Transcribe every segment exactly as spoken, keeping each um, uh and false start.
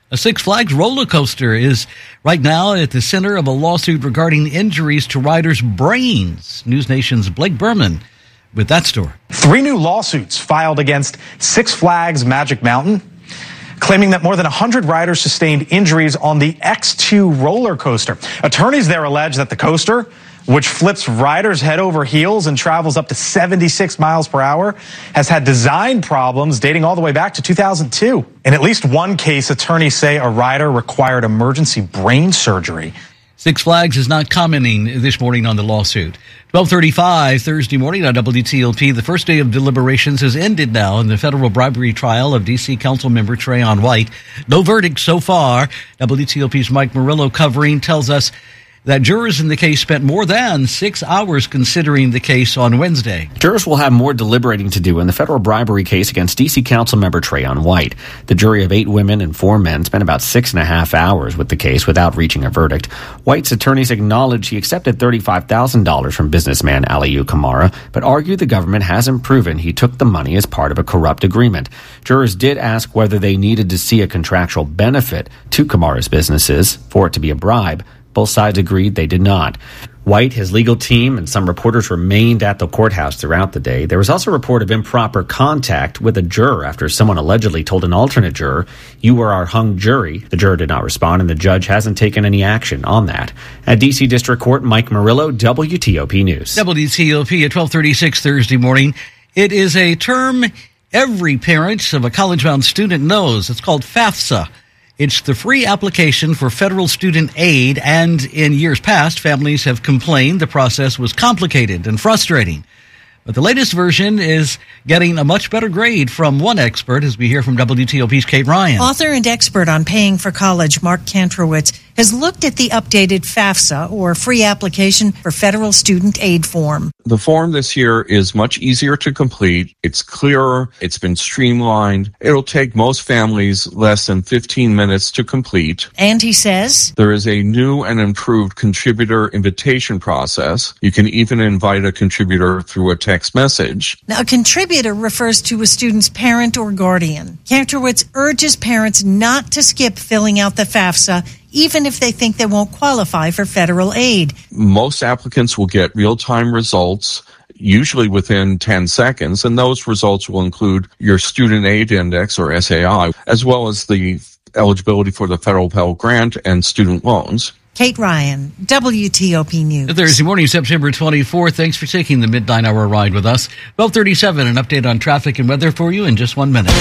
A Six Flags roller coaster is right now at the center of a lawsuit regarding injuries to riders' brains. News Nation's Blake Berman with that story. Three new lawsuits filed against Six Flags Magic Mountain, claiming that more than one hundred riders sustained injuries on the X two roller coaster. Attorneys there allege that the coaster, which flips riders head over heels and travels up to seventy-six miles per hour, has had design problems dating all the way back to two thousand two. In at least one case, attorneys say a rider required emergency brain surgery. Six Flags is not commenting this morning on the lawsuit. twelve thirty-five Thursday morning on W T O P. The first day of deliberations has ended now in the federal bribery trial of D C Council member Trayon White. No verdict so far. W T O P's Mike Murillo covering tells us that jurors in the case spent more than six hours considering the case on Wednesday. Jurors will have more deliberating to do in the federal bribery case against D C Council member Trayon White. The jury of eight women and four men spent about six and a half hours with the case without reaching a verdict. White's attorneys acknowledge he accepted thirty-five thousand dollars from businessman Aliyu Kamara, but argue the government hasn't proven he took the money as part of a corrupt agreement. Jurors did ask whether they needed to see a contractual benefit to Kamara's businesses for it to be a bribe. Both sides agreed they did not. White, his legal team, and some reporters remained at the courthouse throughout the day. There was also a report of improper contact with a juror after someone allegedly told an alternate juror, "You were our hung jury." The juror did not respond, and the judge hasn't taken any action on that. At D C District Court, Mike Murillo, W T O P News. W T O P at twelve thirty-six Thursday morning. It is a term every parent of a college-bound student knows. It's called FAFSA. It's the free application for federal student aid, and in years past, families have complained the process was complicated and frustrating. But the latest version is getting a much better grade from one expert, as we hear from W T O P's Kate Ryan. Author and expert on paying for college, Mark Kantrowitz, has looked at the updated FAFSA, or Free Application for Federal Student Aid form. The form this year is much easier to complete. It's clearer. It's been streamlined. It'll take most families less than fifteen minutes to complete. And he says there is a new and improved contributor invitation process. You can even invite a contributor through a text message. Now, a contributor refers to a student's parent or guardian. Kantrowitz urges parents not to skip filling out the FAFSA, even if they think they won't qualify for federal aid. Most applicants will get real-time results, usually within ten seconds, and those results will include your Student Aid Index, or S A I, as well as the eligibility for the federal Pell Grant and student loans. Kate Ryan, W T O P News. Thursday morning, September twenty-fourth. Thanks for taking the midnight hour ride with us. twelve thirty-seven, an update on traffic and weather for you in just one minute.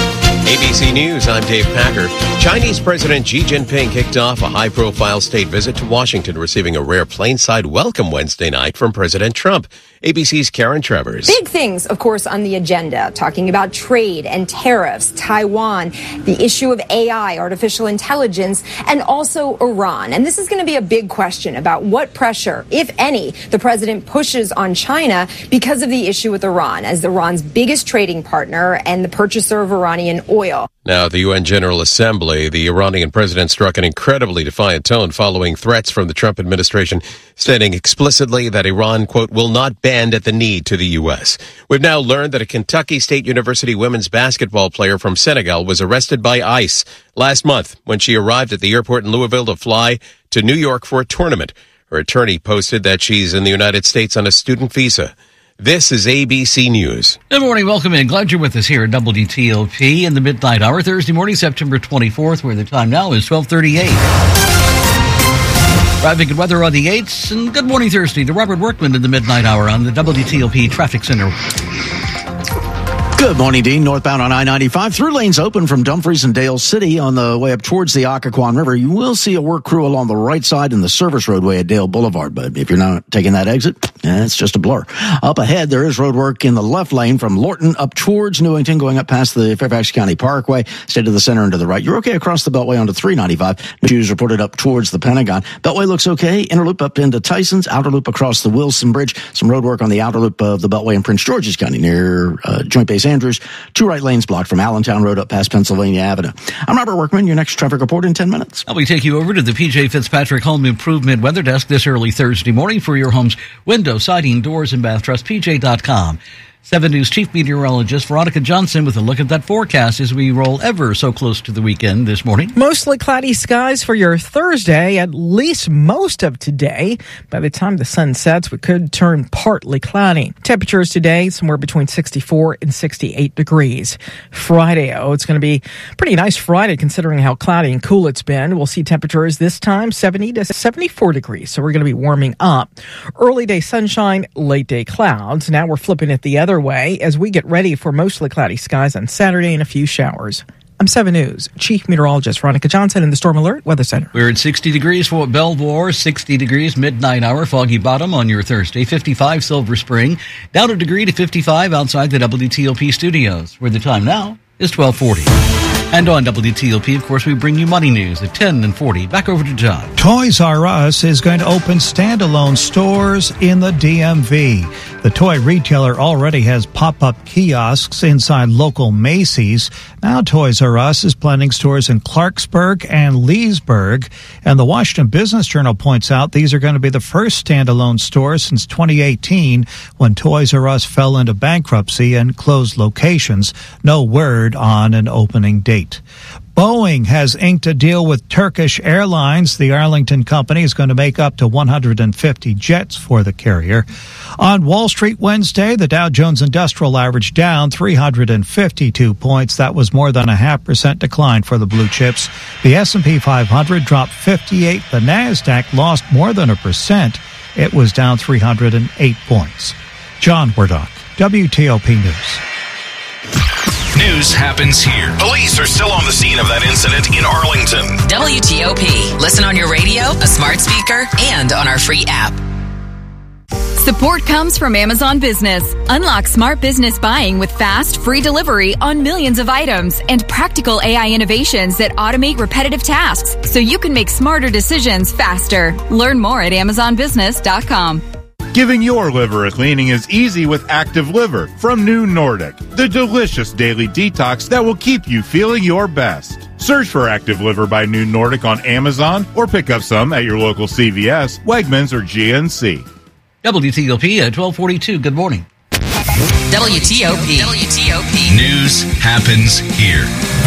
A B C News, I'm Dave Packer. Chinese President Xi Jinping kicked off a high-profile state visit to Washington, receiving a rare plainside welcome Wednesday night from President Trump. A B C's Karen Travers. Big things, of course, on the agenda, talking about trade and tariffs, Taiwan, the issue of A I, artificial intelligence, and also Iran. And this is going to be a big question about what pressure, if any, the president pushes on China because of the issue with Iran, as Iran's biggest trading partner and the purchaser of Iranian oil. Now, at the U N General Assembly, the Iranian president struck an incredibly defiant tone following threats from the Trump administration, stating explicitly that Iran, quote, will not bend at the knee to the U S. We've now learned that a Kentucky State University women's basketball player from Senegal was arrested by ICE last month when she arrived at the airport in Louisville to fly to New York for a tournament. Her attorney posted that she's in the United States on a student visa. This is A B C News. Good morning. Welcome in. Glad you're with us here at W T O P in the midnight hour, Thursday morning, September twenty-fourth, where the time now is twelve thirty-eight. Traffic and weather on the eights. And good morning, Thursday, to Robert Workman in the midnight hour on the W T O P Traffic Center. Good morning, Dean. Northbound on I ninety-five. Through lanes open from Dumfries and Dale City on the way up towards the Occoquan River. You will see a work crew along the right side in the service roadway at Dale Boulevard. But if you're not taking that exit, eh, it's just a blur. Up ahead, there is road work in the left lane from Lorton up towards Newington, going up past the Fairfax County Parkway. Stay to the center and to the right. You're okay across the Beltway onto three ninety-five. Issues reported up towards the Pentagon. Beltway looks okay. Inner loop up into Tyson's. Outer loop across the Wilson Bridge. Some road work on the outer loop of the Beltway in Prince George's County near uh, Joint Base Andrews. Two right lanes blocked from Allentown Road up past Pennsylvania Avenue. I'm Robert Workman, your next traffic report in ten minutes. Now we take you over to the P J Fitzpatrick Home Improvement Weather Desk this early Thursday morning for your home's window, siding, doors, and bath. Trust P J dot com. seven News Chief Meteorologist Veronica Johnson with a look at that forecast as we roll ever so close to the weekend this morning. Mostly cloudy skies for your Thursday, at least most of today. By the time the sun sets, we could turn partly cloudy. Temperatures today, somewhere between sixty-four and sixty-eight degrees. Friday, oh, it's going to be a pretty nice Friday considering how cloudy and cool it's been. We'll see temperatures this time seventy to seventy-four degrees, so we're going to be warming up. Early day sunshine, late day clouds. Now we're flipping it the other way as we get ready for mostly cloudy skies on Saturday and a few showers. I'm seven News Chief Meteorologist Veronica Johnson in the Storm Alert Weather Center. We're at sixty degrees for Belvoir, sixty degrees midnight hour, Foggy Bottom on your Thursday, fifty-five Silver Spring, down a degree to fifty-five outside the W T O P studios, where the time now is twelve forty. And on W T O P, of course, we bring you money news at ten and forty. Back over to John. Toys R Us is going to open standalone stores in the D M V. The toy retailer already has pop-up kiosks inside local Macy's. Now Toys R Us is planning stores in Clarksburg and Leesburg. And the Washington Business Journal points out these are going to be the first standalone stores since twenty eighteen, when Toys R Us fell into bankruptcy and closed locations. No word on an opening date. Boeing has inked a deal with Turkish Airlines. The Arlington company is going to make up to one hundred fifty jets for the carrier. On Wall Street Wednesday, the Dow Jones Industrial Average down three hundred fifty-two points. That was more than a half percent decline for the blue chips. The S and P five hundred dropped fifty-eight. The NASDAQ lost more than a percent. It was down three hundred eight points. John Wardock, W T O P News. News happens here. Police are still on the scene of that incident in Arlington. W T O P. Listen on your radio, a smart speaker, and on our free app. Support comes from Amazon Business. Unlock smart business buying with fast, free delivery on millions of items and practical A I innovations that automate repetitive tasks so you can make smarter decisions faster. Learn more at amazon business dot com. Giving your liver a cleaning is easy with Active Liver from New Nordic, the delicious daily detox that will keep you feeling your best. Search for Active Liver by New Nordic on Amazon or pick up some at your local C V S, Wegmans, or G N C. W T O P at twelve forty-two. Good morning. W T O P. W T O P. News happens here.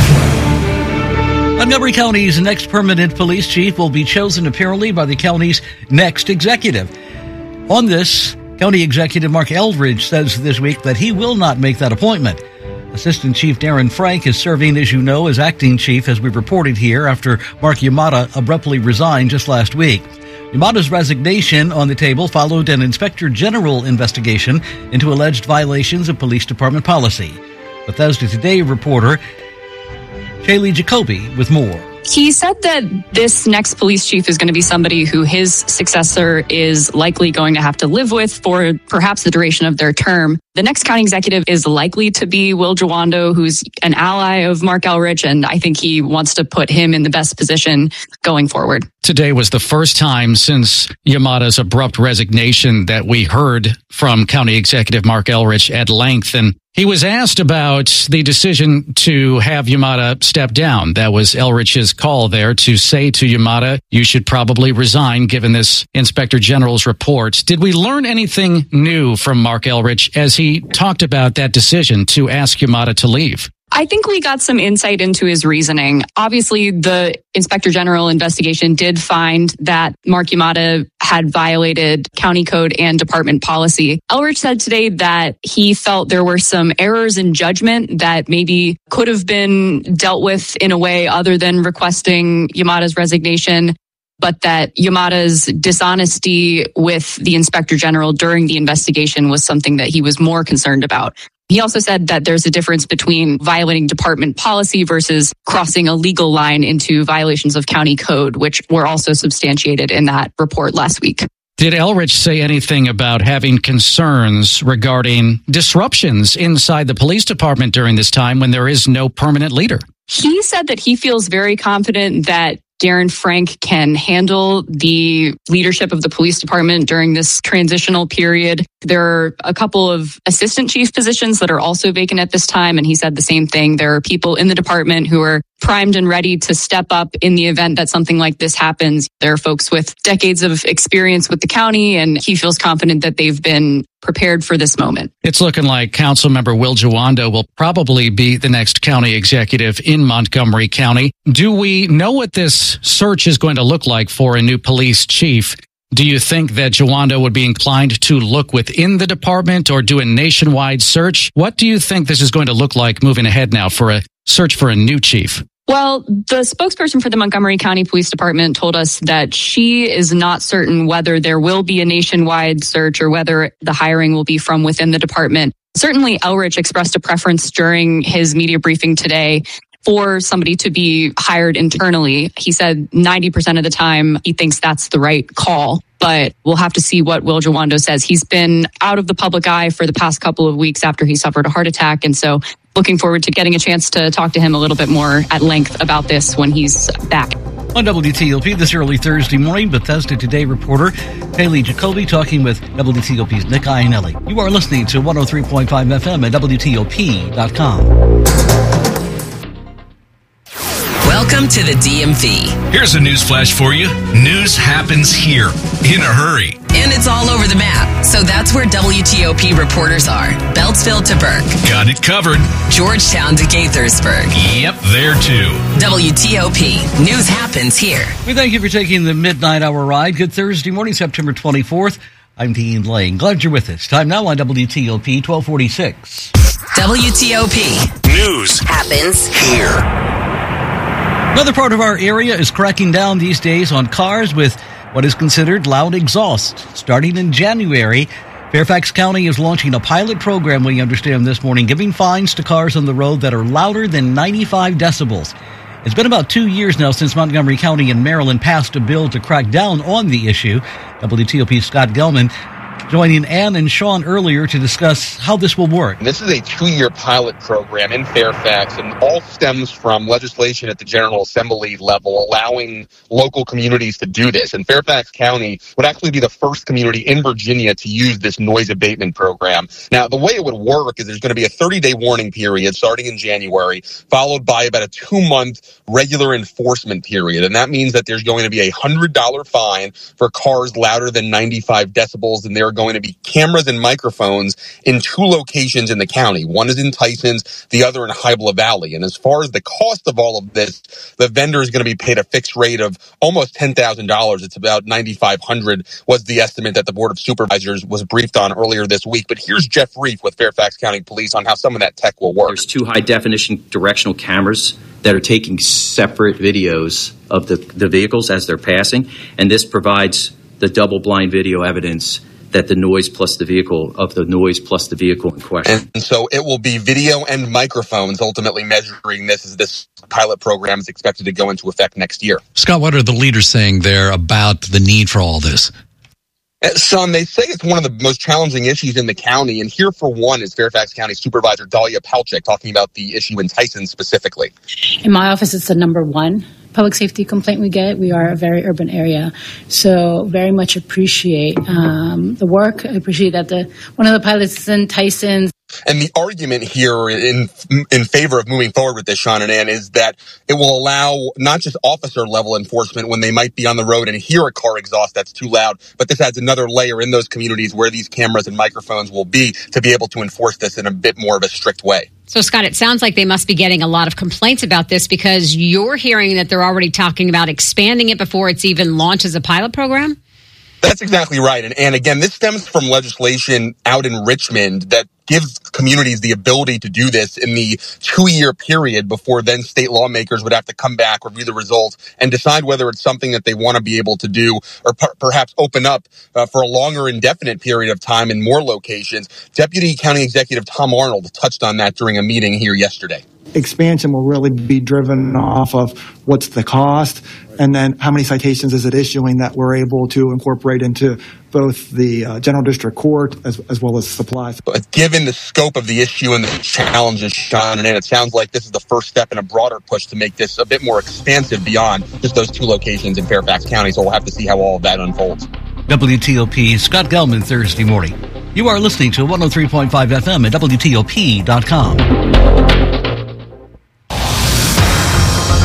Montgomery County's next permanent police chief will be chosen apparently by the county's next executive. On this, County Executive Mark Eldridge says this week that he will not make that appointment. Assistant Chief Darren Frank is serving, as you know, as acting chief, as we reported here, after Mark Yamada abruptly resigned just last week. Yamada's resignation on the table followed an Inspector General investigation into alleged violations of police department policy. Bethesda Today reporter Shaylee Jacoby with more. He said that this next police chief is going to be somebody who his successor is likely going to have to live with for perhaps the duration of their term. The next county executive is likely to be Will Jawando, who's an ally of Mark Eldridge, and I think he wants to put him in the best position going forward. Today was the first time since Yamada's abrupt resignation that we heard from County Executive Mark Eldridge at length, and he was asked about the decision to have Yamada step down. That was Eldridge's call there to say to Yamada, you should probably resign given this Inspector General's report. Did we learn anything new from Mark Eldridge as he talked about that decision to ask Yamada to leave? I think we got some insight into his reasoning. Obviously, the Inspector General investigation did find that Mark Yamada had violated county code and department policy. Eldridge said today that he felt there were some errors in judgment that maybe could have been dealt with in a way other than requesting Yamada's resignation, but that Yamada's dishonesty with the Inspector General during the investigation was something that he was more concerned about. He also said that there's a difference between violating department policy versus crossing a legal line into violations of county code, which were also substantiated in that report last week. Did Eldridge say anything about having concerns regarding disruptions inside the police department during this time when there is no permanent leader? He said that he feels very confident that Darren Frank can handle the leadership of the police department during this transitional period. There are a couple of assistant chief positions that are also vacant at this time, and he said the same thing. There are people in the department who are primed and ready to step up in the event that something like this happens. There are folks with decades of experience with the county, and he feels confident that they've been prepared for this moment. It's looking like Councilmember Will Jawando will probably be the next county executive in Montgomery County. Do we know what this search is going to look like for a new police chief? Do you think that Jawando would be inclined to look within the department or do a nationwide search? What do you think this is going to look like moving ahead now for a search for a new chief? Well, the spokesperson for the Montgomery County Police Department told us that she is not certain whether there will be a nationwide search or whether the hiring will be from within the department. Certainly, Elrich expressed a preference during his media briefing today for somebody to be hired internally. He said ninety percent of the time he thinks that's the right call, but we'll have to see what Will Jawando says. He's been out of the public eye for the past couple of weeks after he suffered a heart attack, and so looking forward to getting a chance to talk to him a little bit more at length about this when he's back. On W T O P this early Thursday morning, Bethesda Today reporter Haley Jacoby talking with W T O P's Nick Iannelli. You are listening to one oh three point five F M at W T O P dot com. Welcome to the D M V. Here's a news flash for you. News happens here in a hurry. And it's all over the map. So that's where W T O P reporters are. Beltsville to Burke. Got it covered. Georgetown to Gaithersburg. Yep, there too. W T O P. News happens here. We thank you for taking the Midnight Hour ride. Good Thursday morning, September twenty-fourth. I'm Dean Lane. Glad you're with us. Time now on W T O P twelve forty-six. W T O P. News happens here. Another part of our area is cracking down these days on cars with what is considered loud exhaust. Starting in January, Fairfax County is launching a pilot program, we understand this morning, giving fines to cars on the road that are louder than ninety-five decibels. It's been about two years now since Montgomery County in Maryland passed a bill to crack down on the issue. W T O P's Scott Gelman joining Ann and Sean earlier to discuss how this will work. This is a two-year pilot program in Fairfax, and all stems from legislation at the General Assembly level allowing local communities to do this. And Fairfax County would actually be the first community in Virginia to use this noise abatement program. Now, the way it would work is there's going to be a thirty-day warning period starting in January, followed by about a two-month regular enforcement period. And that means that there's going to be a one hundred dollars fine for cars louder than ninety-five decibels, and they're going to be cameras and microphones in two locations in the county. One is in Tysons, the other in Hybla Valley. And as far as the cost of all of this, the vendor is going to be paid a fixed rate of almost ten thousand dollars. It's about nine thousand five hundred dollars was the estimate that the Board of Supervisors was briefed on earlier this week. But here's Jeff Reif with Fairfax County Police on how some of that tech will work. There's two high-definition directional cameras that are taking separate videos of the, the vehicles as they're passing, and this provides the double-blind video evidence that the noise plus the vehicle of the noise plus the vehicle in question. And so it will be video and microphones ultimately measuring this as this pilot program is expected to go into effect next year. Scott, what are the leaders saying there about the need for all this? Son, they say it's one of the most challenging issues in the county. And here for one is Fairfax County Supervisor Dahlia Palchik talking about the issue in Tyson specifically. In my office, it's the number one public safety complaint we get. We are a very urban area, so very much appreciate um, the work. I appreciate that the one of the pilots is in Tyson. And the argument here in in favor of moving forward with this, Sean and Ann, is that it will allow not just officer-level enforcement when they might be on the road and hear a car exhaust that's too loud, but this adds another layer in those communities where these cameras and microphones will be to be able to enforce this in a bit more of a strict way. So, Scott, it sounds like they must be getting a lot of complaints about this because you're hearing that they're already talking about expanding it before it's even launched as a pilot program? That's exactly right. And, and again, this stems from legislation out in Richmond that gives communities the ability to do this in the two-year period before then state lawmakers would have to come back, review the results, and decide whether it's something that they want to be able to do or per- perhaps open up uh, for a longer indefinite period of time in more locations. Deputy County Executive Tom Arnold touched on that during a meeting here yesterday. Expansion will really be driven off of what's the cost and then how many citations is it issuing that we're able to incorporate into both the uh, General District Court as, as well as supplies. But given the scope of the issue and the challenges, Sean, and it sounds like this is the first step in a broader push to make this a bit more expansive beyond just those two locations in Fairfax County. So we'll have to see how all of that unfolds. W T O P, Scott Gelman, Thursday morning. You are listening to one oh three point five F M at W T O P dot com.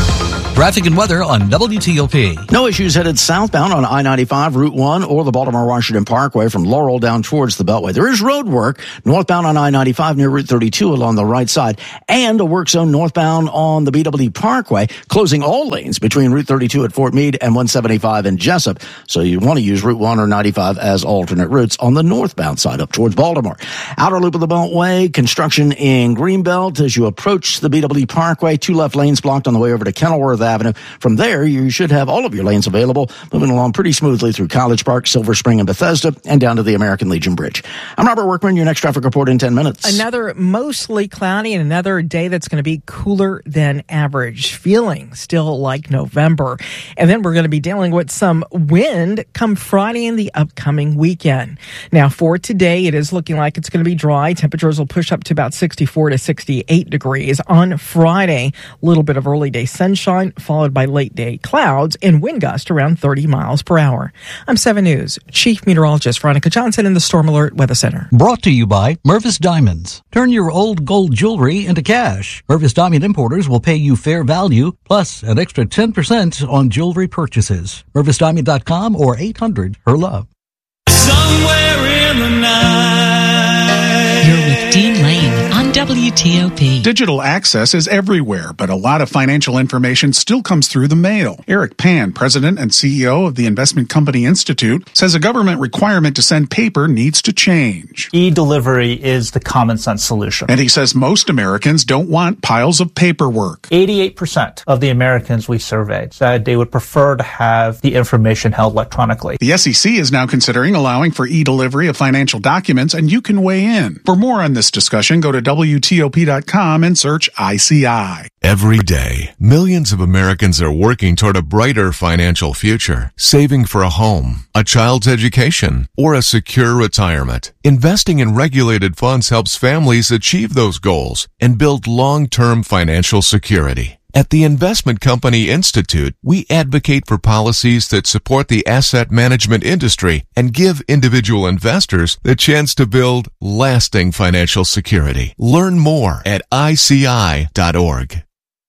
Traffic and weather on W T O P. No issues headed southbound on I ninety-five, Route one, or the Baltimore-Washington Parkway from Laurel down towards the Beltway. There is road work northbound on I ninety-five near Route thirty-two along the right side, and a work zone northbound on the B W Parkway, closing all lanes between Route thirty-two at Fort Meade and one seventy-five in Jessup. So you want to use Route one or ninety-five as alternate routes on the northbound side up towards Baltimore. Outer loop of the Beltway, construction in Greenbelt as you approach the B W Parkway. Two left lanes blocked on the way over to Kenilworth Avenue. From there, you should have all of your lanes available, moving along pretty smoothly through College Park, Silver Spring, and Bethesda, and down to the American Legion Bridge. I'm Robert Workman, your next traffic report in ten minutes. Another mostly cloudy and another day that's going to be cooler than average, feeling still like November. And then we're going to be dealing with some wind come Friday and the upcoming weekend. Now, for today, it is looking like it's going to be dry. Temperatures will push up to about sixty-four to sixty-eight degrees. On Friday, a little bit of early day sunshine, followed by late day clouds and wind gust around thirty miles per hour. I'm seven News Chief Meteorologist Veronica Johnson in the Storm Alert Weather Center. Brought to you by Mervis Diamonds. Turn your old gold jewelry into cash. Mervis Diamond Importers will pay you fair value plus an extra ten percent on jewelry purchases. Mervis Diamond dot com or eight hundred her love. Somewhere in the night. You're with Dean Lane on W T O P. Digital access is everywhere, but a lot of financial information still comes through the mail. Eric Pan, president and C E O of the Investment Company Institute, says a government requirement to send paper needs to change. E-delivery is the common sense solution. And he says most Americans don't want piles of paperwork. eighty-eight percent of the Americans we surveyed said they would prefer to have the information held electronically. The S E C is now considering allowing for e-delivery of financial documents, and you can weigh in. For more on this discussion, go to W T O P dot com and search I C I. Every day, millions of Americans are working toward a brighter financial future, saving for a home, a child's education, or a secure retirement. Investing in regulated funds helps families achieve those goals and build long-term financial security. At the Investment Company Institute, we advocate for policies that support the asset management industry and give individual investors the chance to build lasting financial security. Learn more at I C I dot org.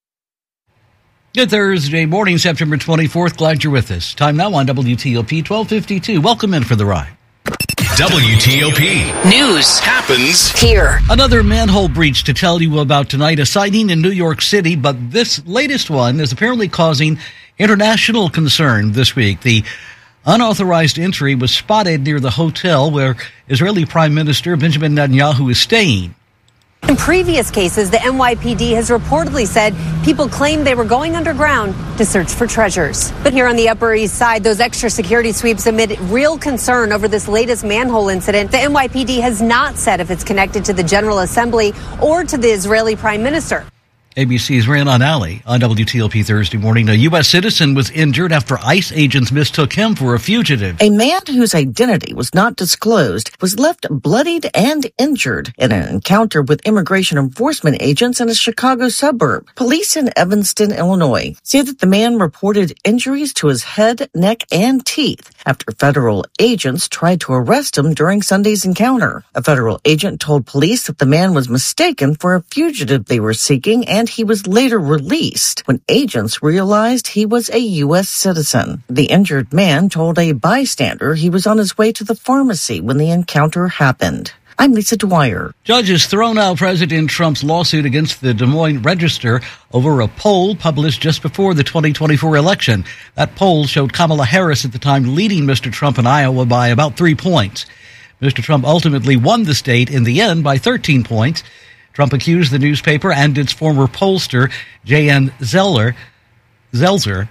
Good Thursday morning, September twenty-fourth. Glad you're with us. Time now on W T O P twelve fifty-two. Welcome in for the ride. W T O P News happens here. Another manhole breach to tell you about tonight, a sighting in New York City, but this latest one is apparently causing international concern this week. The unauthorized entry was spotted near the hotel where Israeli Prime Minister Benjamin Netanyahu is staying. In previous cases, the N Y P D has reportedly said people claimed they were going underground to search for treasures. But here on the Upper East Side, those extra security sweeps amid real concern over this latest manhole incident. The N Y P D has not said if it's connected to the General Assembly or to the Israeli Prime Minister. A B C's Rhiannon Alley on W T O P Thursday morning. A U S citizen was injured after ICE agents mistook him for a fugitive. A man whose identity was not disclosed was left bloodied and injured in an encounter with immigration enforcement agents in a Chicago suburb. Police in Evanston, Illinois, say that the man reported injuries to his head, neck, and teeth after federal agents tried to arrest him during Sunday's encounter. A federal agent told police that the man was mistaken for a fugitive they were seeking, and he was later released when agents realized he was a U S citizen. The injured man told a bystander he was on his way to the pharmacy when the encounter happened. I'm Lisa Dwyer. Judges thrown out President Trump's lawsuit against the Des Moines Register over a poll published just before the twenty twenty-four election. That poll showed Kamala Harris at the time leading Mister Trump in Iowa by about three points. Mister Trump ultimately won the state in the end by thirteen points. Trump accused the newspaper and its former pollster, J N Zeller, Zelzer,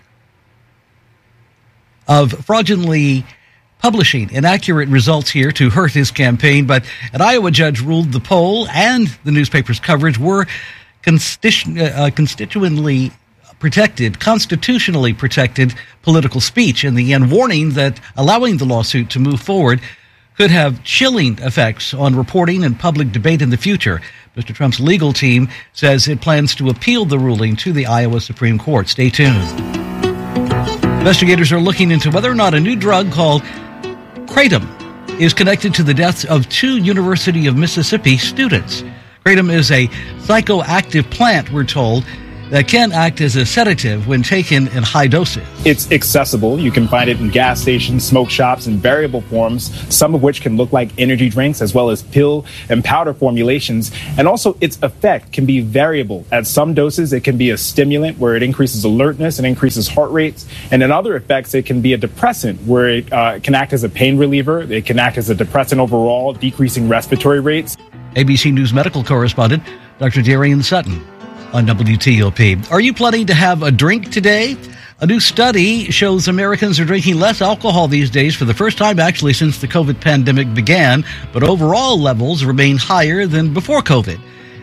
of fraudulently publishing inaccurate results here to hurt his campaign. But an Iowa judge ruled the poll and the newspaper's coverage were constitu- uh, constitutionally protected, constitutionally protected political speech in the end, warning that allowing the lawsuit to move forward could have chilling effects on reporting and public debate in the future. Mister Trump's legal team says it plans to appeal the ruling to the Iowa Supreme Court. Stay tuned. Investigators are looking into whether or not a new drug called Kratom is connected to the deaths of two University of Mississippi students. Kratom is a psychoactive plant, we're told, that can act as a sedative when taken in high doses. It's accessible. You can find it in gas stations, smoke shops, in variable forms, some of which can look like energy drinks, as well as pill and powder formulations. And also, its effect can be variable. At some doses, it can be a stimulant where it increases alertness and increases heart rates. And in other effects, it can be a depressant where it uh, can act as a pain reliever. It can act as a depressant overall, decreasing respiratory rates. A B C News medical correspondent Doctor Darian Sutton on W T O P. Are you planning to have a drink today? A new study shows Americans are drinking less alcohol these days for the first time actually since the COVID pandemic began, but overall levels remain higher than before COVID.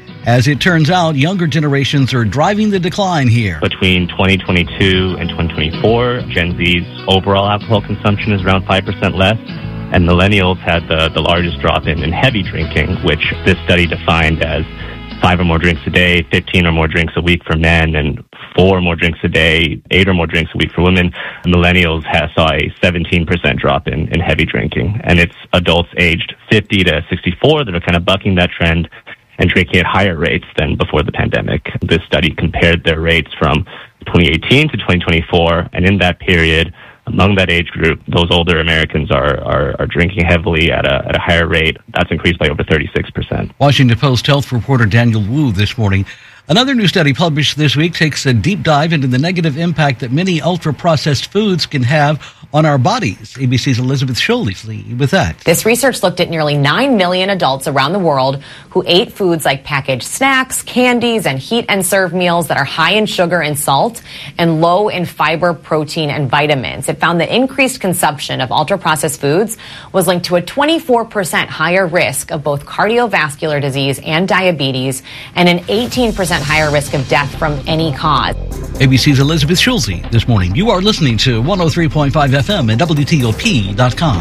As it turns out, younger generations are driving the decline here. Between twenty twenty-two and twenty twenty-four, Gen Z's overall alcohol consumption is around five percent less, and millennials had the, the largest drop in, in heavy drinking, which this study defined as five or more drinks a day, fifteen or more drinks a week for men, and four or more drinks a day, eight or more drinks a week for women. Millennials has, saw a seventeen percent drop in, in heavy drinking. And it's adults aged fifty to sixty-four that are kind of bucking that trend and drinking at higher rates than before the pandemic. This study compared their rates from twenty eighteen to twenty twenty-four, and in that period, among that age group, those older Americans are, are, are drinking heavily at a, at a higher rate. That's increased by over thirty-six percent. Washington Post health reporter Daniel Wu this morning. Another new study published this week takes a deep dive into the negative impact that many ultra-processed foods can have on our bodies. A B C's Elizabeth Scholey with that. This research looked at nearly nine million adults around the world who ate foods like packaged snacks, candies, and heat and serve meals that are high in sugar and salt and low in fiber, protein, and vitamins. It found the increased consumption of ultra-processed foods was linked to a twenty-four percent higher risk of both cardiovascular disease and diabetes and an eighteen percent higher risk of death from any cause. A B C's Elizabeth Schulze this morning. You are listening to one oh three point five F M and W T O P dot com.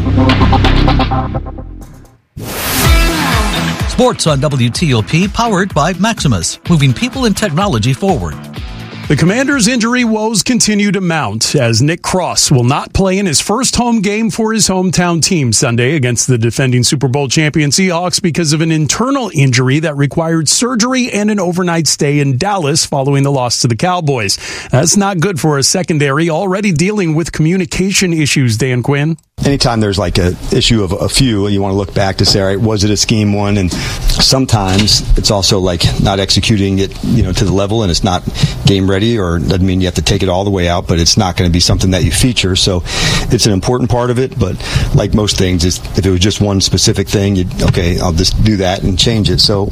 Sports on W T O P, powered by Maximus, moving people and technology forward. The Commanders' injury woes continue to mount as Nick Cross will not play in his first home game for his hometown team Sunday against the defending Super Bowl champion Seahawks because of an internal injury that required surgery and an overnight stay in Dallas following the loss to the Cowboys. That's not good for a secondary already dealing with communication issues, Dan Quinn. Anytime there's like a issue of a few, you want to look back to say, all right, was it a scheme one? And sometimes it's also like not executing it, you know, to the level, and it's not game ready, or doesn't mean you have to take it all the way out, but it's not going to be something that you feature. So it's an important part of it, but like most things, it's, if it was just one specific thing, you'd, okay, I'll just do that and change it. So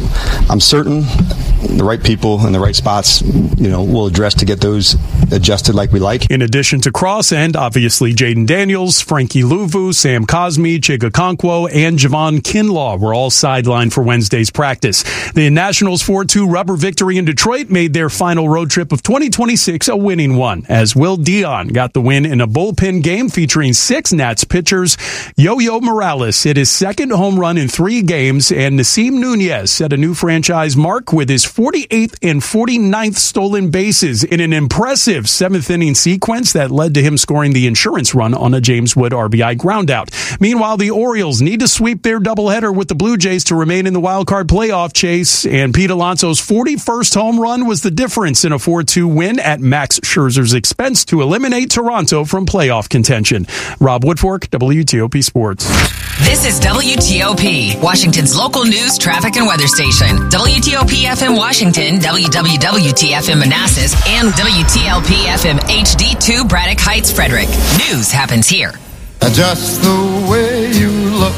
I'm certain the right people in the right spots, you know, will address to get those adjusted like we like. In addition to Cross and obviously Jaden Daniels, Frankie Luvu, Sam Cosme, Chig Okonkwo, and Javon Kinlaw were all sidelined for Wednesday's practice. The Nationals' four two rubber victory in Detroit made their final road trip of twenty twenty-six a winning one, as Will Dion got the win in a bullpen game featuring six Nats pitchers. Yo-Yo Morales hit his second home run in three games, and Nasim Nunez set a new franchise mark with his forty-eighth and forty-ninth stolen bases in an impressive seventh-inning sequence that led to him scoring the insurance run on a James Wood R B I groundout. Meanwhile, the Orioles need to sweep their doubleheader with the Blue Jays to remain in the wild-card playoff chase, and Pete Alonso's forty-first home run was the difference in a four two win at Max Scherzer's expense to eliminate Toronto from playoff contention. Rob Woodfork, W T O P Sports. This is W T O P, Washington's local news, traffic, and weather station. W T O P F M Washington, W W W T F M Manassas, and W T L P F M H D two Braddock Heights, Frederick. News happens here. Just the way you look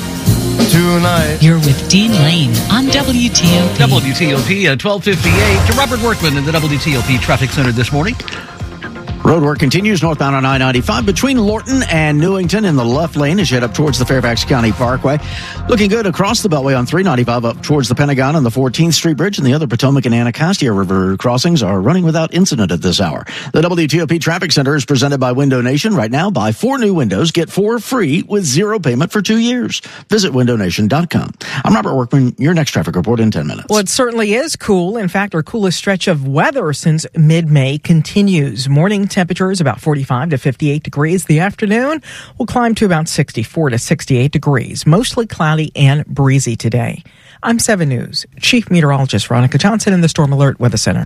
tonight. You're with Dean Lane on W T O P. W T O P at twelve fifty-eight. To Robert Workman in the W T O P Traffic Center this morning. Road work continues northbound on I ninety-five between Lorton and Newington in the left lane as you head up towards the Fairfax County Parkway. Looking good across the Beltway on three ninety-five up towards the Pentagon and the fourteenth Street Bridge, and the other Potomac and Anacostia River crossings are running without incident at this hour. The W T O P Traffic Center is presented by Window Nation. Right now, buy four new windows, get four free with zero payment for two years. Visit window nation dot com. I'm Robert Workman. Your next traffic report in ten minutes. Well, it certainly is cool. In fact, our coolest stretch of weather since mid-May continues. Morning temperatures about forty-five to fifty-eight degrees. The afternoon will climb to about sixty-four to sixty-eight degrees. Mostly cloudy and breezy today. I'm seven News Chief Meteorologist Veronica Johnson in the Storm Alert Weather Center.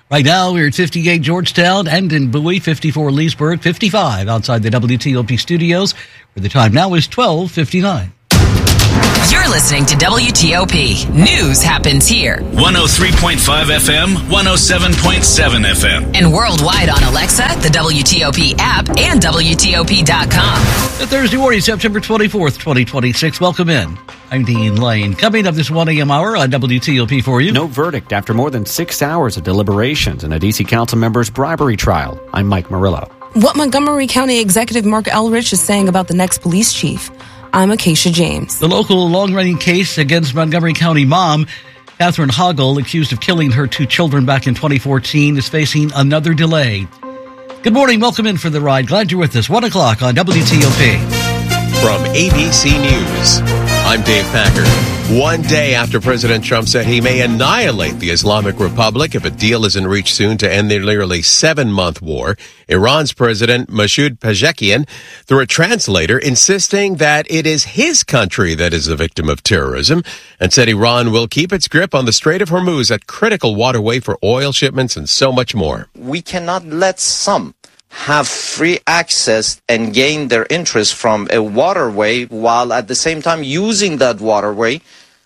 Right now, we're at fifty-eight Georgetown and in Bowie, fifty-four Leesburg, fifty-five outside the W T O P studios, where the time now is twelve fifty-nine. You're listening to W T O P. News happens here. one oh three point five F M, one oh seven point seven F M. And worldwide on Alexa, the W T O P app, and W T O P dot com. Thursday morning, September twenty-fourth, twenty twenty-six. Welcome in. I'm Dean Lane. Coming up this one a.m. hour on W T O P for you. No verdict after more than six hours of deliberations in a D C council member's bribery trial. I'm Mike Murillo. What Montgomery County Executive Mark Elrich is saying about the next police chief. I'm Acacia James. The local long-running case against Montgomery County mom, Catherine Hoggle, accused of killing her two children back in twenty fourteen, is facing another delay. Good morning. Welcome in for the ride. Glad you're with us. One o'clock on W T O P. From A B C News, I'm Dave Packer. One day after President Trump said he may annihilate the Islamic Republic if a deal isn't reached soon to end their nearly seven-month war, Iran's President Masoud Pezeshkian, through a translator, insisting that it is his country that is the victim of terrorism, and said Iran will keep its grip on the Strait of Hormuz, a critical waterway for oil shipments and so much more. We cannot let some have free access and gain their interest from a waterway while at the same time using that waterway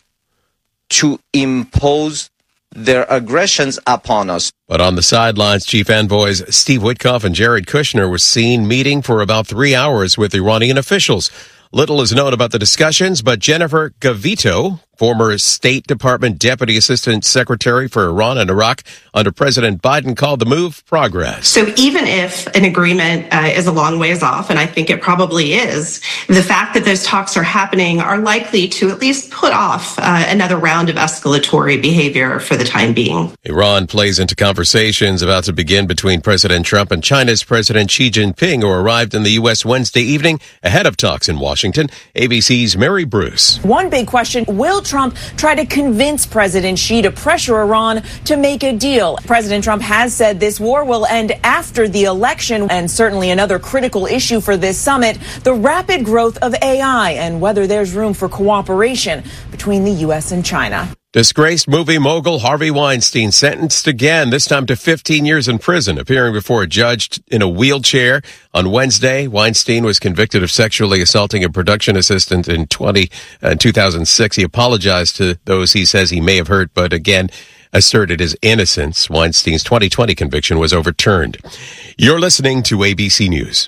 to impose their aggressions upon us. But on the sidelines, Chief Envoys Steve Witkoff and Jared Kushner were seen meeting for about three hours with Iranian officials. Little is known about the discussions, but Jennifer Gavito, former State Department Deputy Assistant Secretary for Iran and Iraq under President Biden, called the move progress. So even if an agreement uh, is a long ways off, and I think it probably is, the fact that those talks are happening are likely to at least put off uh, another round of escalatory behavior for the time being. Iran plays into conversations about to begin between President Trump and China's President Xi Jinping, who arrived in the U S Wednesday evening ahead of talks in Washington. A B C's Mary Bruce. One big question, will Trump try to convince President Xi to pressure Iran to make a deal? President Trump has said this war will end after the election, and certainly another critical issue for this summit, the rapid growth of A I and whether there's room for cooperation between the U S and China. Disgraced movie mogul Harvey Weinstein sentenced again, this time to fifteen years in prison, appearing before a judge in a wheelchair. On Wednesday, Weinstein was convicted of sexually assaulting a production assistant in twenty, uh, two thousand six. He apologized to those he says he may have hurt, but again asserted his innocence. Weinstein's twenty twenty conviction was overturned. You're listening to A B C News.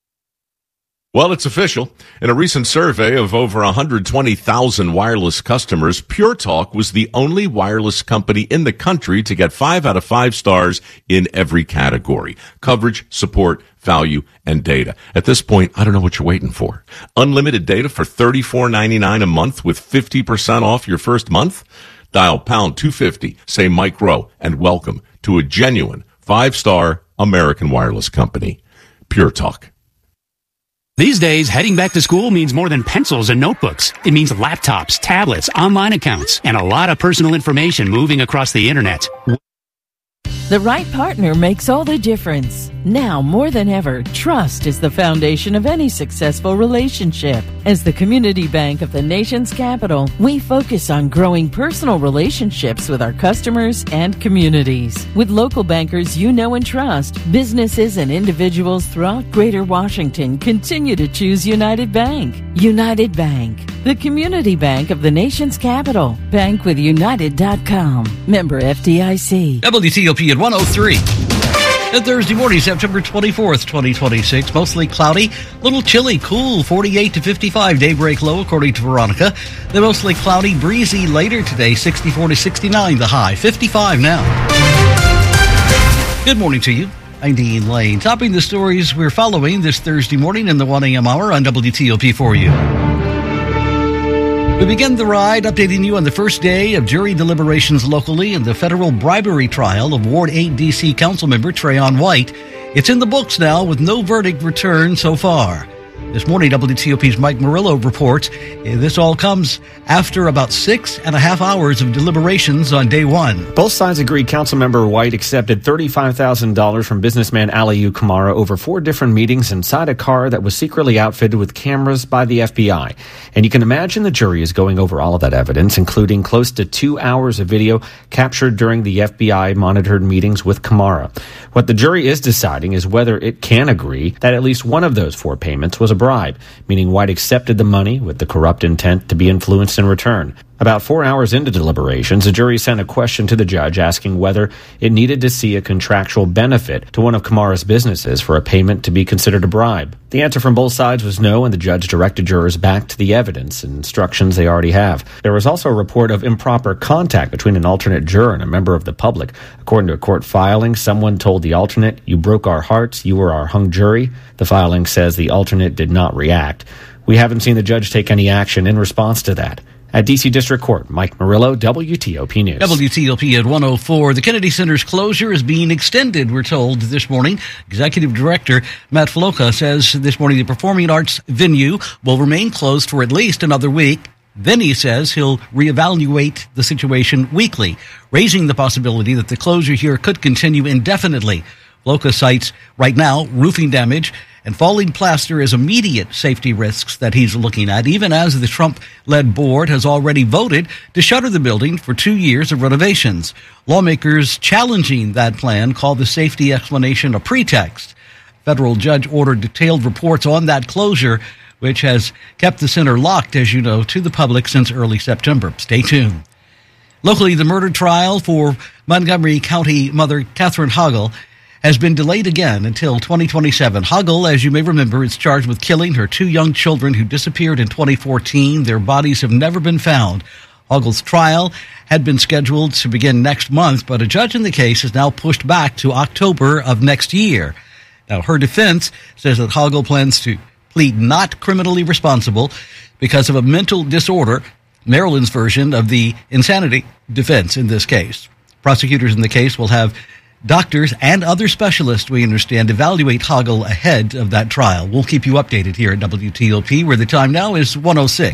Well, it's official. In a recent survey of over one hundred twenty thousand wireless customers, Pure Talk was the only wireless company in the country to get five out of five stars in every category: coverage, support, value, and data. At this point, I don't know what you're waiting for. Unlimited data for thirty-four ninety-nine a month with fifty percent off your first month? Dial pound two fifty, say Mike Rowe, and welcome to a genuine five-star American wireless company. Pure Talk. These days, heading back to school means more than pencils and notebooks. It means laptops, tablets, online accounts, and a lot of personal information moving across the internet. The right partner makes all the difference. Now more than ever, trust is the foundation of any successful relationship. As the community bank of the nation's capital, we focus on growing personal relationships with our customers and communities. With local bankers you know and trust, businesses and individuals throughout Greater Washington continue to choose United Bank. United Bank, the community bank of the nation's capital. Bank with United dot com. Member F D I C. W T O P at one oh three. And Thursday morning, September twenty-fourth, twenty twenty-six. Mostly cloudy, little chilly, cool, forty-eight to fifty-five daybreak low, according to Veronica. Then mostly cloudy, breezy later today, sixty-four to sixty-nine the high, fifty-five now. Good morning to you. I'm Dean Lane. Topping the stories we're following this Thursday morning in the one a.m. hour on W T O P for you. We begin the ride updating you on the first day of jury deliberations locally in the federal bribery trial of Ward eight D C Councilmember Trayon White. It's in the books now with no verdict returned so far. This morning, W T O P's Mike Murillo reports this all comes after about six and a half hours of deliberations on day one. Both sides agree Councilmember White accepted thirty-five thousand dollars from businessman Aliyu Kamara over four different meetings inside a car that was secretly outfitted with cameras by the F B I. And you can imagine the jury is going over all of that evidence, including close to two hours of video captured during the F B I-monitored meetings with Kamara. What the jury is deciding is whether it can agree that at least one of those four payments was a bribe, meaning White accepted the money with the corrupt intent to be influenced in return. About four hours into deliberations, the jury sent a question to the judge asking whether it needed to see a contractual benefit to one of Kamara's businesses for a payment to be considered a bribe. The answer from both sides was no, and the judge directed jurors back to the evidence and instructions they already have. There was also a report of improper contact between an alternate juror and a member of the public. According to a court filing, someone told the alternate, "You broke our hearts, you were our hung jury." The filing says the alternate did not react. We haven't seen the judge take any action in response to that. At D C District Court, Mike Murillo, W T O P News. W T O P at one oh four. The Kennedy Center's closure is being extended, we're told this morning. Executive Director Matt Floca says this morning the performing arts venue will remain closed for at least another week. Then he says he'll reevaluate the situation weekly, raising the possibility that the closure here could continue indefinitely. Floca cites right now roofing damage and falling plaster as immediate safety risks that he's looking at, even as the Trump-led board has already voted to shutter the building for two years of renovations. Lawmakers challenging that plan call the safety explanation a pretext. Federal judge ordered detailed reports on that closure, which has kept the center locked, as you know, to the public since early September. Stay tuned. Locally, the murder trial for Montgomery County mother Catherine Hoggle has been delayed again until twenty twenty-seven. Hoggle, as you may remember, is charged with killing her two young children who disappeared in twenty fourteen. Their bodies have never been found. Hoggle's trial had been scheduled to begin next month, but a judge in the case has now pushed back to October of next year. Now, her defense says that Hoggle plans to plead not criminally responsible because of a mental disorder, Maryland's version of the insanity defense in this case. Prosecutors in the case will have doctors and other specialists, we understand, evaluate Hoggle ahead of that trial. We'll keep you updated here at W T O P, where the time now is one oh six.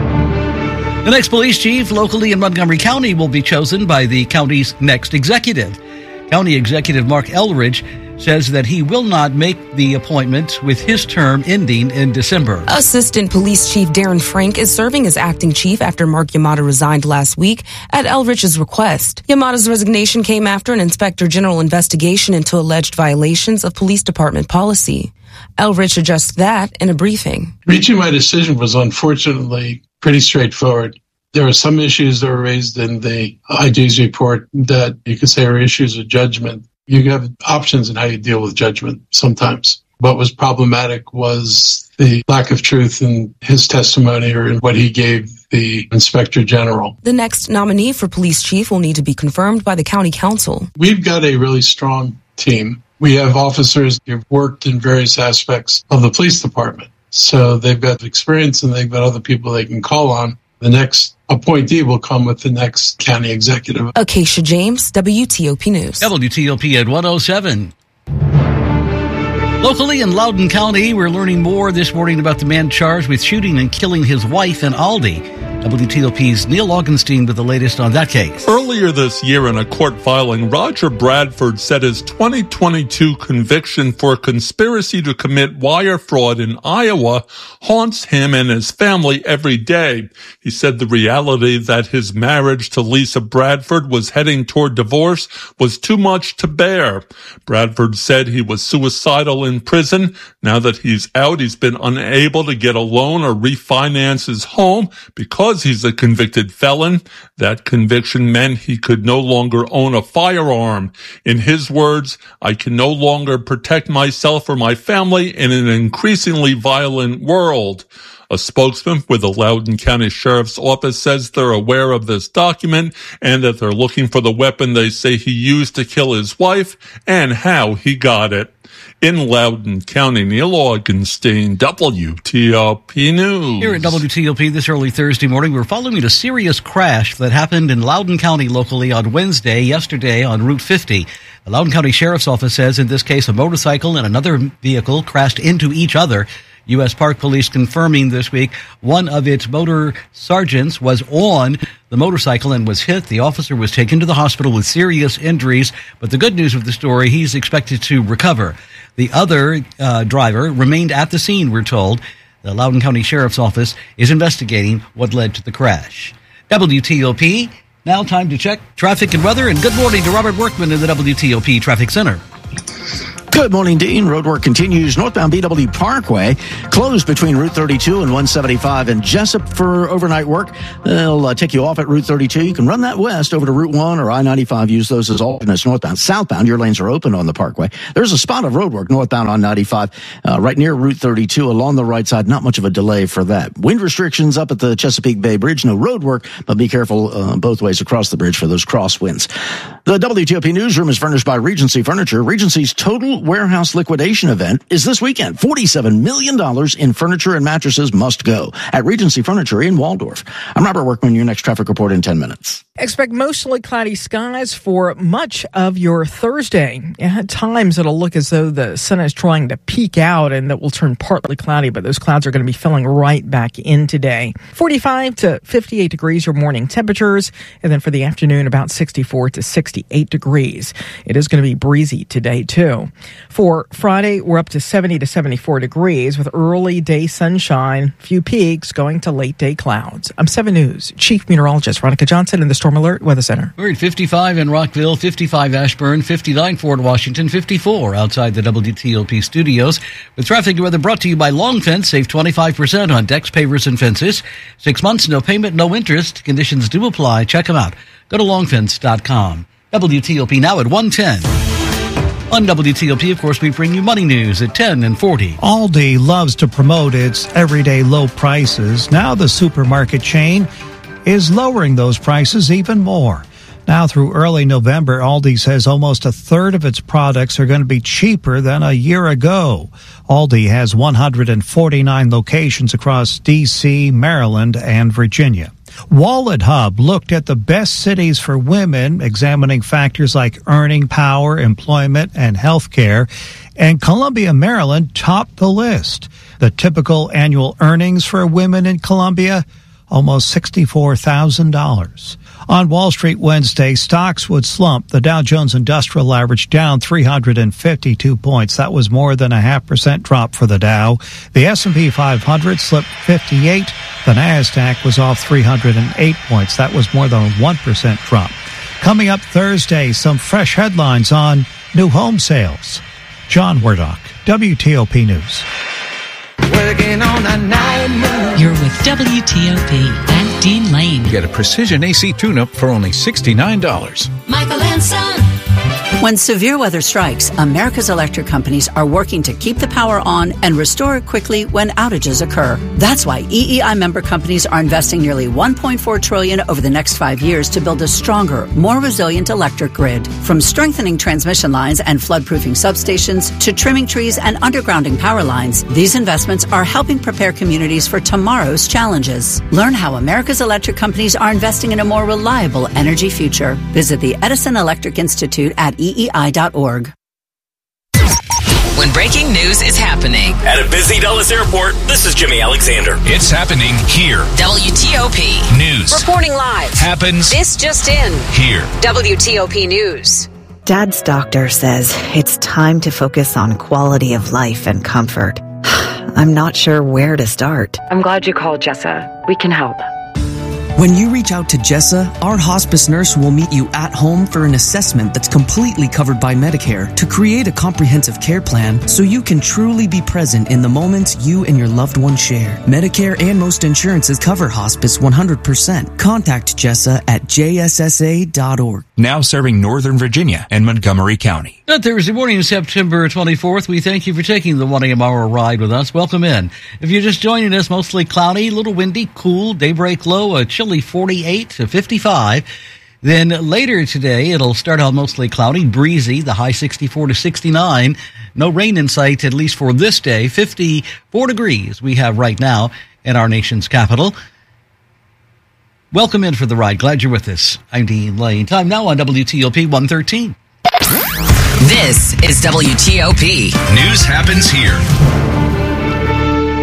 The next police chief locally in Montgomery County will be chosen by the county's next executive. County Executive Mark Elridge says that he will not make the appointment with his term ending in December. Assistant Police Chief Darren Frank is serving as acting chief after Mark Yamada resigned last week at Elridge's request. Yamada's resignation came after an inspector general investigation into alleged violations of police department policy. Elridge addressed that in a briefing. Reaching my decision was unfortunately pretty straightforward. There are some issues that were raised in the I G's report that you could say are issues of judgment. You have options in how you deal with judgment sometimes. What was problematic was the lack of truth in his testimony or in what he gave the inspector general. The next nominee for police chief will need to be confirmed by the county council. We've got a really strong team. We have officers who've worked in various aspects of the police department. So they've got experience and they've got other people they can call on. The next appointee will come with the next county executive. Acacia James, W T O P News. W T O P at one oh seven. Locally in Loudoun County, we're learning more this morning about the man charged with shooting and killing his wife in Aldi. W T O P's Neil Augenstein with the latest on that case. Earlier this year in a court filing, Roger Bradford said his twenty twenty-two conviction for conspiracy to commit wire fraud in Iowa haunts him and his family every day. He said the reality that his marriage to Lisa Bradford was heading toward divorce was too much to bear. Bradford said he was suicidal in prison. Now that he's out, he's been unable to get a loan or refinance his home because he's a convicted felon. That conviction meant he could no longer own a firearm. In his words, I can no longer protect myself or my family in an increasingly violent world. A spokesman with the Loudoun County Sheriff's Office says they're aware of this document and that they're looking for the weapon they say he used to kill his wife and how he got it. In Loudoun County, Neil Augenstein, W T O P News. Here at W T O P this early Thursday morning, we're following a serious crash that happened in Loudoun County locally on Wednesday, yesterday on Route fifty. The Loudoun County Sheriff's Office says in this case a motorcycle and another vehicle crashed into each other. U S. Park Police confirming this week one of its motor sergeants was on the motorcycle and was hit. The officer was taken to the hospital with serious injuries, but the good news of the story, he's expected to recover. The other uh, driver remained at the scene, we're told. The Loudoun County Sheriff's Office is investigating what led to the crash. W T O P, now time to check traffic and weather, and good morning to Robert Workman in the W T O P Traffic Center. Good morning, Dean. Road work continues. Northbound B W Parkway closed between Route thirty-two and one seventy-five in Jessup for overnight work. They'll uh, take you off at Route thirty-two. You can run that west over to Route one or I ninety-five. Use those as alternates northbound. Southbound, your lanes are open on the Parkway. There's a spot of road work northbound on ninety-five uh, right near Route thirty-two along the right side. Not much of a delay for that. Wind restrictions up at the Chesapeake Bay Bridge. No road work, but be careful uh, both ways across the bridge for those crosswinds. The W T O P newsroom is furnished by Regency Furniture. Regency's total warehouse liquidation event is this weekend. forty-seven million dollars in furniture and mattresses must go at Regency Furniture in Waldorf. I'm Robert Workman, your next traffic report in ten minutes. Expect mostly cloudy skies for much of your Thursday. At times, it'll look as though the sun is trying to peek out and that will turn partly cloudy, but those clouds are going to be filling right back in today. forty-five to fifty-eight degrees your morning temperatures, and then for the afternoon, about sixty-four to sixty-eight degrees. It is going to be breezy today, too. For Friday, we're up to seventy to seventy-four degrees with early day sunshine, few peaks going to late day clouds. I'm seven News Chief Meteorologist Veronica Johnson in the Storm Alert Weather Center. We're at fifty-five in Rockville, fifty-five Ashburn, fifty-nine Fort Washington, fifty-four outside the W T O P studios. With traffic and weather brought to you by Long Fence. Save twenty-five percent on decks, pavers, and fences. Six months, no payment, no interest. Conditions do apply. Check them out. Go to long fence dot com. W T O P now at one ten. On W T O P, of course, we bring you money news at ten and forty. Aldi loves to promote its everyday low prices. Now the supermarket chain is lowering those prices even more. Now through early November, Aldi says almost a third of its products are going to be cheaper than a year ago. Aldi has one hundred forty-nine locations across D C, Maryland, and Virginia. Wallet Hub looked at the best cities for women, examining factors like earning power, employment, and health care, and Columbia, Maryland topped the list. The typical annual earnings for women in Columbia, almost sixty-four thousand dollars. On Wall Street Wednesday, stocks would slump. The Dow Jones Industrial Average down three hundred fifty-two points. That was more than a half percent drop for the Dow. The S and P five hundred slipped fifty-eight. The Nasdaq was off three hundred eight points. That was more than a one percent drop. Coming up Thursday, some fresh headlines on new home sales. John Wardock, W T O P News. Working on a night. You're with W T O P and Dean Lane. Get a precision A C tune-up for only sixty-nine dollars. Michael and Son. When severe weather strikes, America's electric companies are working to keep the power on and restore it quickly when outages occur. That's why E E I member companies are investing nearly one point four trillion dollars over the next five years to build a stronger, more resilient electric grid. From strengthening transmission lines and flood-proofing substations to trimming trees and undergrounding power lines, these investments are helping prepare communities for tomorrow's challenges. Learn how America's electric companies are investing in a more reliable energy future. Visit the Edison Electric Institute at E E I dot org. When breaking news is happening at a busy Dulles airport, this is Jimmy Alexander. It's happening here. W T O P News. Reporting live. Happens. This just in. Here. W T O P News. Dad's doctor says it's time to focus on quality of life and comfort. I'm not sure where to start. I'm glad you called, Jessa. We can help. When you reach out to Jessa, our hospice nurse will meet you at home for an assessment that's completely covered by Medicare to create a comprehensive care plan so you can truly be present in the moments you and your loved one share. Medicare and most insurances cover hospice one hundred percent. Contact Jessa at J S S A dot org. Now serving Northern Virginia and Montgomery County. Good Thursday morning, September twenty-fourth. We thank you for taking the one a.m. hour ride with us. Welcome in. If you're just joining us, mostly cloudy, a little windy, cool, daybreak low, a chilly forty-eight to fifty-five. Then later today, it'll start out mostly cloudy, breezy, the high sixty-four to sixty-nine. No rain in sight, at least for this day. fifty-four degrees we have right now in our nation's capital. Welcome in for the ride. Glad you're with us. I'm Dean Lane. Time now on W T O P one thirteen. This is W T O P. News happens here.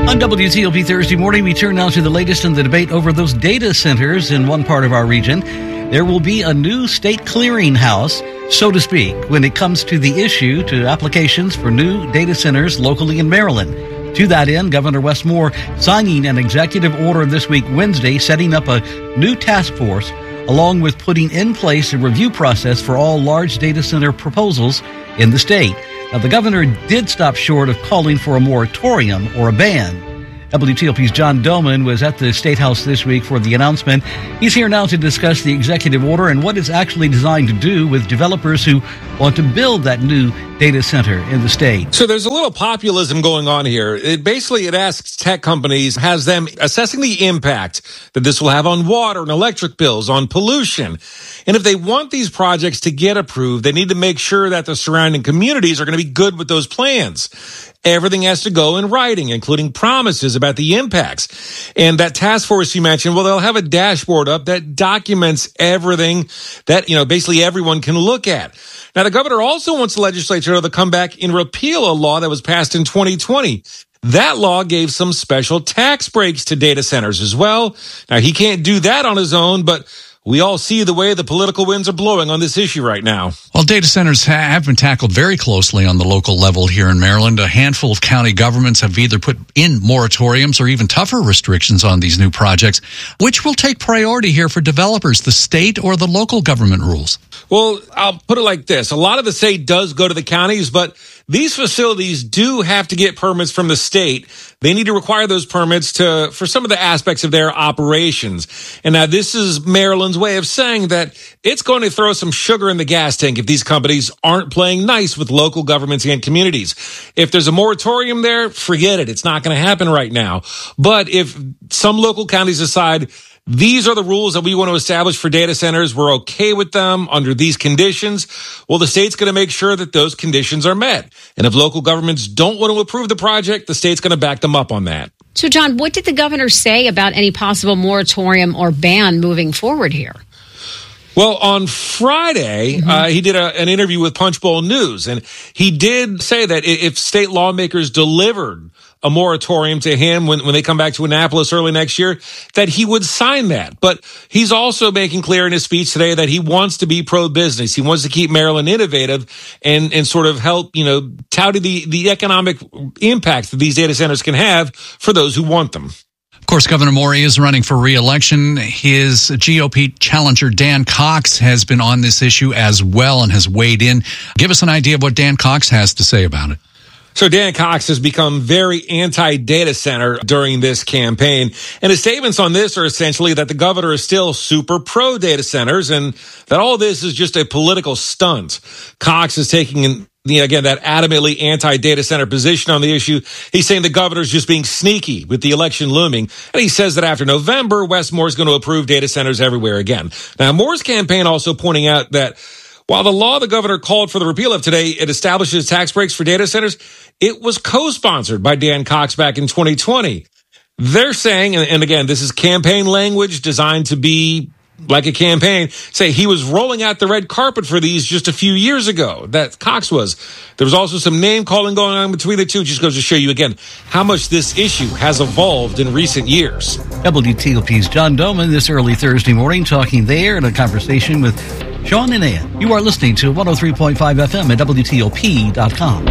On W T O P Thursday morning, we turn now to the latest in the debate over those data centers in one part of our region. There will be a new state clearinghouse, so to speak, when it comes to the issue to applications for new data centers locally in Maryland. To that end, Governor Wes Moore signing an executive order this week, Wednesday, setting up a new task force, along with putting in place a review process for all large data center proposals in the state. Now, the governor did stop short of calling for a moratorium or a ban. W T O P's John Doman was at the State House this week for the announcement. He's here now to discuss the executive order and what it's actually designed to do with developers who want to build that new data center in the state. So there's a little populism going on here. It basically, it asks tech companies, has them assessing the impact that this will have on water and electric bills, on pollution. And if they want these projects to get approved, they need to make sure that the surrounding communities are going to be good with those plans. Everything has to go in writing, including promises about the impacts. And that task force you mentioned, well, they'll have a dashboard up that documents everything that, you know, basically everyone can look at. Now, the governor also wants the legislature to come back and repeal a law that was passed in twenty twenty. That law gave some special tax breaks to data centers as well. Now, he can't do that on his own, but we all see the way the political winds are blowing on this issue right now. Well, data centers ha- have been tackled very closely on the local level here in Maryland. A handful of county governments have either put in moratoriums or even tougher restrictions on these new projects. Which will take priority here for developers, the state or the local government rules? Well, I'll put it like this. A lot of the state does go to the counties, but these facilities do have to get permits from the state. They need to require those permits to for some of the aspects of their operations. And now this is Maryland's way of saying that it's going to throw some sugar in the gas tank if these companies aren't playing nice with local governments and communities. If there's a moratorium there, forget it. It's not going to happen right now. But if some local counties decide these are the rules that we want to establish for data centers, we're okay with them under these conditions, well, the state's going to make sure that those conditions are met. And if local governments don't want to approve the project, the state's going to back them up on that. So, John, what did the governor say about any possible moratorium or ban moving forward here? Well, on Friday, mm-hmm. uh, he did a, an interview with Punchbowl News, and he did say that if state lawmakers delivered a moratorium to him when, when they come back to Annapolis early next year, that he would sign that. But he's also making clear in his speech today that he wants to be pro-business. He wants to keep Maryland innovative and, and sort of help, you know, tout the, the economic impact that these data centers can have for those who want them. Of course, Governor Moore is running for re-election. His G O P challenger, Dan Cox, has been on this issue as well and has weighed in. Give us an idea of what Dan Cox has to say about it. So Dan Cox has become very anti-data center during this campaign. And his statements on this are essentially that the governor is still super pro-data centers and that all this is just a political stunt. Cox is taking an You know, again, that adamantly anti-data center position on the issue. He's saying the governor's just being sneaky with the election looming. And he says that after November, Wes Moore is going to approve data centers everywhere again. Now, Moore's campaign also pointing out that while the law the governor called for the repeal of today, it establishes tax breaks for data centers, it was co-sponsored by Dan Cox back in twenty twenty. They're saying, and again, this is campaign language designed to be like a campaign, say he was rolling out the red carpet for these just a few years ago, that Cox was. There was also some name calling going on between the two. Just goes to show you again how much this issue has evolved in recent years. W T O P's John Doman this early Thursday morning talking there in a conversation with Sean and Ann. You are listening to one oh three point five F M at W T O P dot com.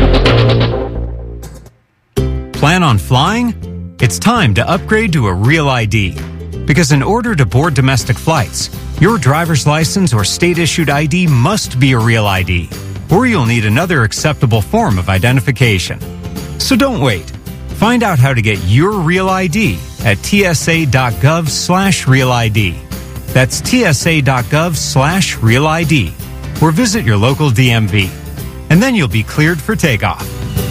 Plan on flying? It's time to upgrade to a Real I D. Because in order to board domestic flights, your driver's license or state-issued I D must be a Real I D, or you'll need another acceptable form of identification. So don't wait. Find out how to get your Real I D at tsa.gov slash Real ID. That's tsa.gov slash Real ID, or visit your local D M V. And then you'll be cleared for takeoff.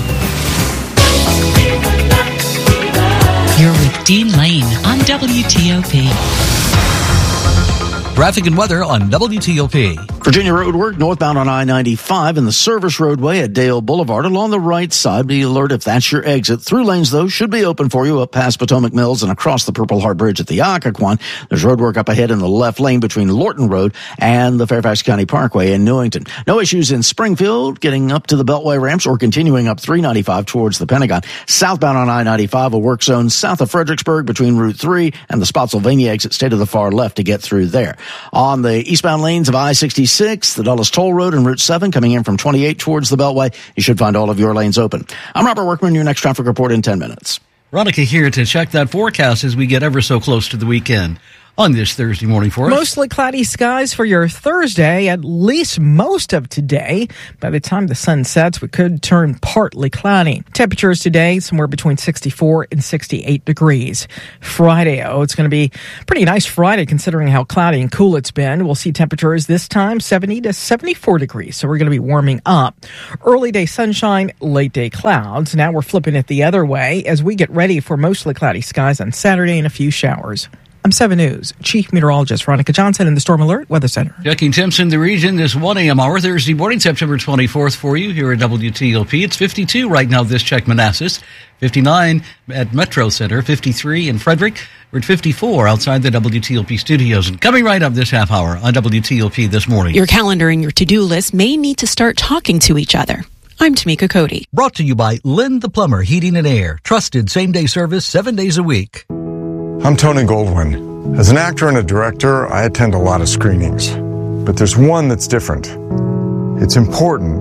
You're with Dean Lane on W T O P. Traffic and weather on W T O P. Virginia road work northbound on I ninety-five in the service roadway at Dale Boulevard along the right side. Be alert if that's your exit. Through lanes, though, should be open for you up past Potomac Mills and across the Purple Heart Bridge at the Occoquan. There's road work up ahead in the left lane between Lorton Road and the Fairfax County Parkway in Newington. No issues in Springfield, getting up to the Beltway ramps or continuing up three ninety-five towards the Pentagon. Southbound on I ninety-five, a work zone south of Fredericksburg between Route three and the Spotsylvania exit. Stay to the far left to get through there. On the eastbound lanes of I sixty-six, the Dulles Toll Road and Route seven coming in from twenty-eight towards the Beltway. You should find all of your lanes open. I'm Robert Workman, your next traffic report in ten minutes. Veronica here to check that forecast as we get ever so close to the weekend. On this Thursday morning for us. Mostly cloudy skies for your Thursday, at least most of today. By the time the sun sets, we could turn partly cloudy. Temperatures today, somewhere between sixty-four and sixty-eight degrees. Friday, oh, it's going to be a pretty nice Friday considering how cloudy and cool it's been. We'll see temperatures this time seventy to seventy-four degrees, so we're going to be warming up. Early day sunshine, late day clouds. Now we're flipping it the other way as we get ready for mostly cloudy skies on Saturday and a few showers. I'm seven News Chief Meteorologist Veronica Johnson in the Storm Alert Weather Center. Checking temps in the region this one a.m. hour Thursday morning, September twenty-fourth for you here at W T L P. It's fifty-two right now this check Manassas, fifty-nine at Metro Center, fifty-three in Frederick. We're at fifty-four outside the W T L P studios. And coming right up this half hour on W T L P this morning. Your calendar and your to-do list may need to start talking to each other. I'm Tamika Cody. Brought to you by Lynn the Plumber Heating and Air. Trusted same-day service seven days a week. I'm Tony Goldwyn. As an actor and a director, I attend a lot of screenings. But there's one that's different. It's important,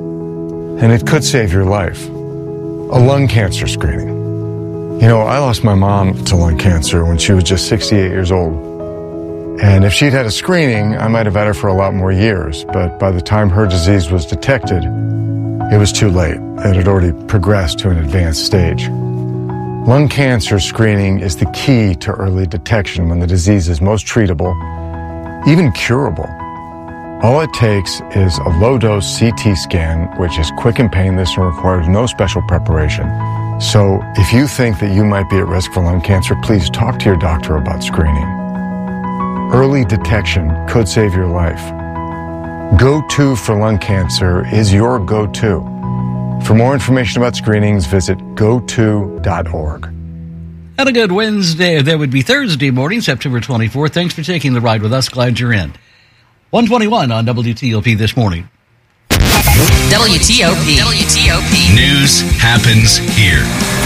and it could save your life. A lung cancer screening. You know, I lost my mom to lung cancer when she was just sixty-eight years old. And if she'd had a screening, I might have had her for a lot more years. But by the time her disease was detected, it was too late. It had already progressed to an advanced stage. Lung cancer screening is the key to early detection when the disease is most treatable, even curable. All it takes is a low-dose C T scan, which is quick and painless and requires no special preparation. So if you think that you might be at risk for lung cancer, please talk to your doctor about screening. Early detection could save your life. Go-To for lung cancer is your go-to. For more information about screenings, visit go to dot org. Had a good Wednesday. That would be Thursday morning, September twenty-fourth. Thanks for taking the ride with us. Glad you're in. one twenty-one on W T O P this morning. W T O P. W T O P. News happens here.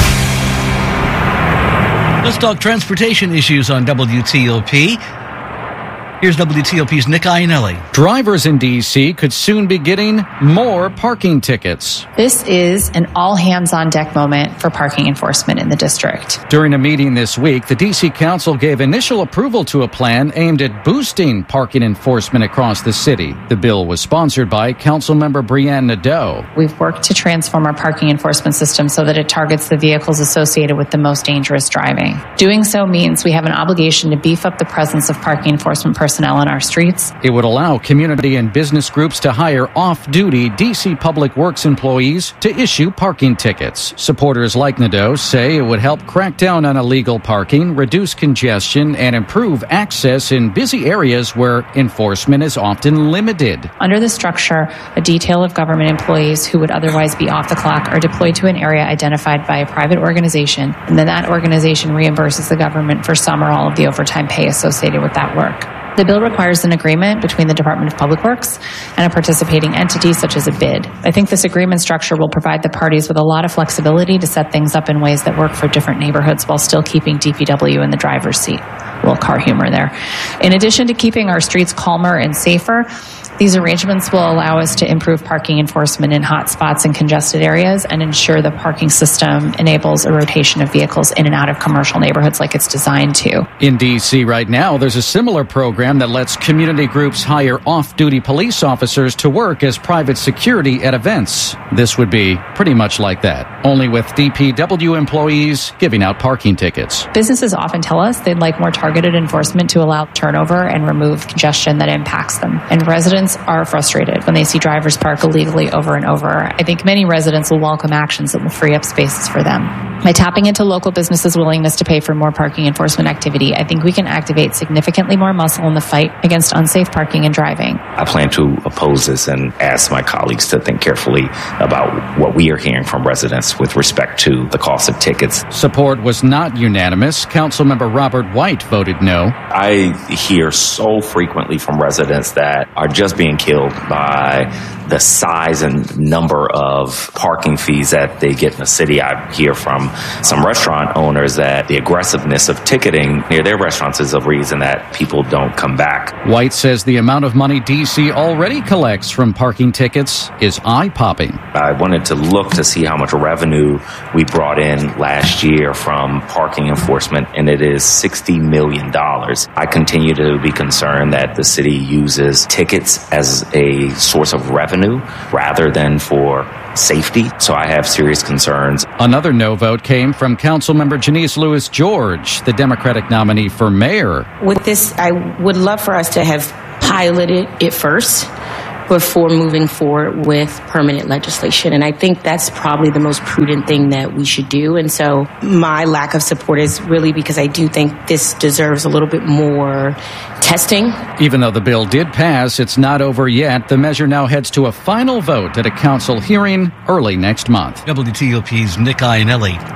Let's talk transportation issues on W T O P. Here's W T O P's Nick Iannelli. Drivers in D C could soon be getting more parking tickets. This is an all-hands-on-deck moment for parking enforcement in the district. During a meeting this week, the D C Council gave initial approval to a plan aimed at boosting parking enforcement across the city. The bill was sponsored by Councilmember Brianne Nadeau. We've worked to transform our parking enforcement system so that it targets the vehicles associated with the most dangerous driving. Doing so means we have an obligation to beef up the presence of parking enforcement personnel personnel on our streets. It would allow community and business groups to hire off-duty D C Public Works employees to issue parking tickets. Supporters like Nadeau say it would help crack down on illegal parking, reduce congestion, and improve access in busy areas where enforcement is often limited. Under the structure, a detail of government employees who would otherwise be off the clock are deployed to an area identified by a private organization, and then that organization reimburses the government for some or all of the overtime pay associated with that work. The bill requires an agreement between the Department of Public Works and a participating entity such as a bid. I think this agreement structure will provide the parties with a lot of flexibility to set things up in ways that work for different neighborhoods while still keeping D P W in the driver's seat. A little car humor there. In addition to keeping our streets calmer and safer, these arrangements will allow us to improve parking enforcement in hot spots and congested areas and ensure the parking system enables a rotation of vehicles in and out of commercial neighborhoods like it's designed to. In D C right now, there's a similar program that lets community groups hire off-duty police officers to work as private security at events. This would be pretty much like that, only with D P W employees giving out parking tickets. Businesses often tell us they'd like more targeted enforcement to allow turnover and remove congestion that impacts them. And residents residents are frustrated when they see drivers park illegally over and over. I think many residents will welcome actions that will free up spaces for them. By tapping into local businesses' willingness to pay for more parking enforcement activity, I think we can activate significantly more muscle in the fight against unsafe parking and driving. I plan to oppose this and ask my colleagues to think carefully about what we are hearing from residents with respect to the cost of tickets. Support was not unanimous. Councilmember Robert White voted no. I hear so frequently from residents that are just being killed by the size and number of parking fees that they get in the city. I hear from some restaurant owners that the aggressiveness of ticketing near their restaurants is a reason that people don't come back. White says the amount of money D C already collects from parking tickets is eye-popping. I wanted to look to see how much revenue we brought in last year from parking enforcement, and it is sixty million dollars. I continue to be concerned that the city uses tickets as a source of revenue rather than for safety, so I have serious concerns. Another no vote came from Councilmember Janice Lewis George, the Democratic nominee for mayor. With this, I would love for us to have piloted it first before moving forward with permanent legislation. And I think that's probably the most prudent thing that we should do. And so my lack of support is really because I do think this deserves a little bit more testing. Even though the bill did pass, it's not over yet. The measure now heads to a final vote at a council hearing early next month. W T O P's Nick Iannelli.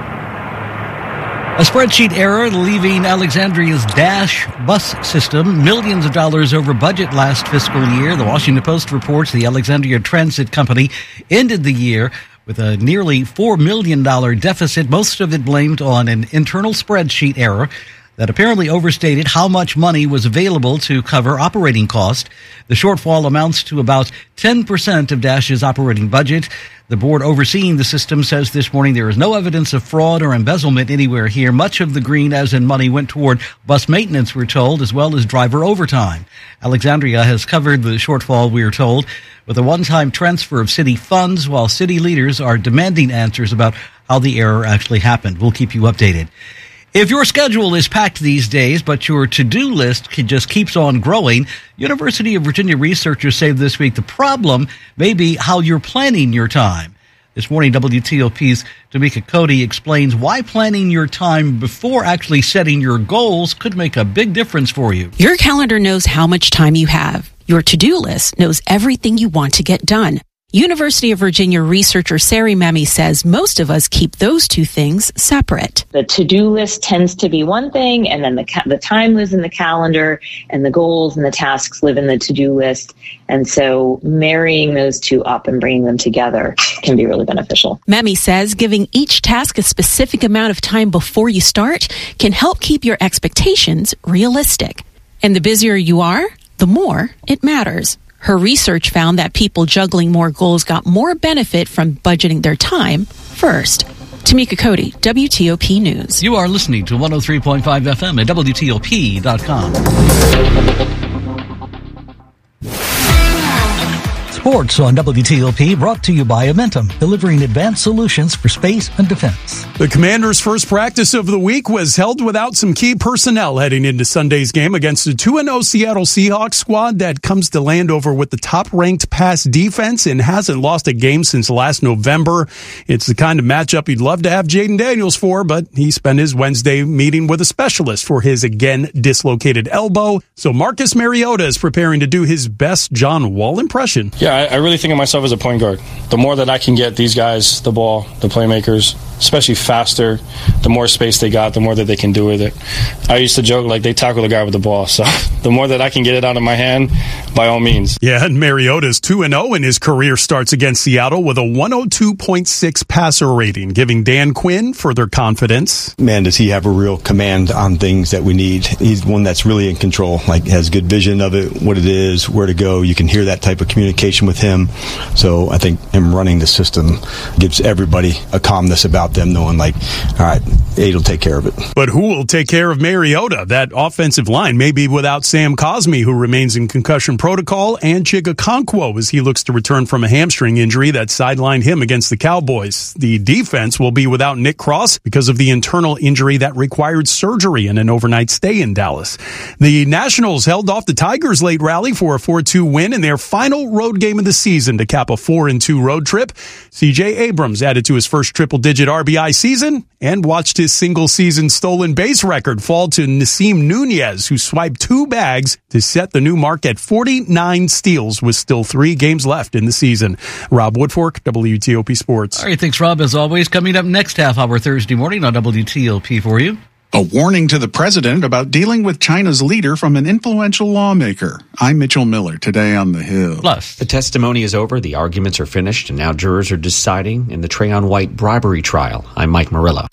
A spreadsheet error leaving Alexandria's Dash bus system millions of dollars over budget last fiscal year. The Washington Post reports the Alexandria Transit Company ended the year with a nearly four million dollars deficit, most of it blamed on an internal spreadsheet error that apparently overstated how much money was available to cover operating costs. The shortfall amounts to about ten percent of Dash's operating budget. The board overseeing the system says this morning there is no evidence of fraud or embezzlement anywhere here. Much of the green, as in money, went toward bus maintenance, we're told, as well as driver overtime. Alexandria has covered the shortfall, we're told, with a one-time transfer of city funds, while city leaders are demanding answers about how the error actually happened. We'll keep you updated. If your schedule is packed these days, but your to-do list just keeps on growing, University of Virginia researchers say this week the problem may be how you're planning your time. This morning, W T O P's Tamika Cody explains why planning your time before actually setting your goals could make a big difference for you. Your calendar knows how much time you have. Your to-do list knows everything you want to get done. University of Virginia researcher Sari Memi says most of us keep those two things separate. The to-do list tends to be one thing, and then the ca- the time lives in the calendar, and the goals and the tasks live in the to-do list. And so marrying those two up and bringing them together can be really beneficial. Memi says giving each task a specific amount of time before you start can help keep your expectations realistic. And the busier you are, the more it matters. Her research found that people juggling more goals got more benefit from budgeting their time first. Tamika Cody, W T O P News. You are listening to one oh three point five F M at W T O P dot com. Sports on W T O P, brought to you by Amentum, delivering advanced solutions for space and defense. The Commanders' first practice of the week was held without some key personnel heading into Sunday's game against a two and oh Seattle Seahawks squad that comes to Landover with the top-ranked pass defense and hasn't lost a game since last November. It's the kind of matchup you'd love to have Jaden Daniels for, but he spent his Wednesday meeting with a specialist for his again dislocated elbow. So Marcus Mariota is preparing to do his best John Wall impression. Yeah, I really think of myself as a point guard. The more that I can get these guys the ball, the playmakers, especially faster, the more space they got, the more that they can do with it. I used to joke like they tackle the guy with the ball. So the more that I can get it out of my hand, by all means. Yeah, and Mariota's two and oh in his career starts against Seattle with a one oh two point six passer rating, giving Dan Quinn further confidence. Man, does he have a real command on things that we need. He's one that's really in control, like has good vision of it, what it is, where to go. You can hear that type of communication with him. So I think him running the system gives everybody a calmness about without them knowing, like, all right, Aid will take care of it. But who will take care of Mariota? That offensive line may be without Sam Cosmi, who remains in concussion protocol, and Chig Okonkwo as he looks to return from a hamstring injury that sidelined him against the Cowboys. The defense will be without Nick Cross because of the internal injury that required surgery and an overnight stay in Dallas. The Nationals held off the Tigers late rally for a four two win in their final road game of the season to cap a four and two road trip. C J Abrams added to his first triple-digit R B I season and watched his single-season stolen base record fall to Nasim Nunez, who swiped two bags to set the new mark at forty-nine steals with still three games left in the season. Rob Woodfork, W T O P Sports. All right, thanks, Rob, as always. Coming up next half hour Thursday morning on W T O P for you. A warning to the president about dealing with China's leader from an influential lawmaker. I'm Mitchell Miller, today on The Hill. Plus, the testimony is over, the arguments are finished, and now jurors are deciding in the Trayon White bribery trial. I'm Mike Murillo.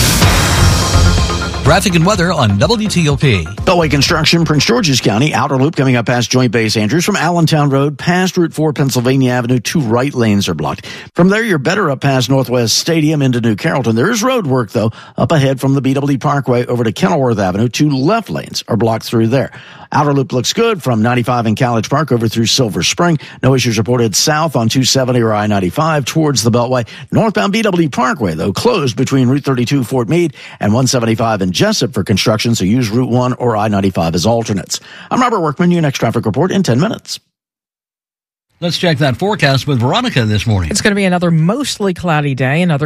Traffic and weather on W T O P. Beltway construction, Prince George's County, outer loop coming up past Joint Base Andrews from Allentown Road, past Route four, Pennsylvania Avenue. Two right lanes are blocked. From there, you're better up past Northwest Stadium into New Carrollton. There is road work, though, up ahead from the B W Parkway over to Kenilworth Avenue. Two left lanes are blocked through there. Outer loop looks good from ninety-five in College Park over through Silver Spring. No issues reported south on two seventy or I ninety-five towards the Beltway. Northbound B W Parkway, though, closed between Route thirty-two, Fort Meade, and one seventy-five in Jessup for construction, so use Route one or I ninety-five as alternates. I'm Robert Workman, your next traffic report in ten minutes. Let's check that forecast with Veronica this morning. It's going to be another mostly cloudy day, another